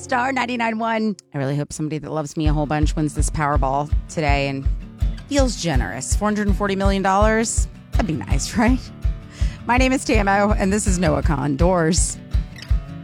Star 99.1. I really hope somebody that loves me a whole bunch wins this Powerball today and feels generous. $440 million? That'd be nice, right? My name is Tamo, and this is NOAA Condors.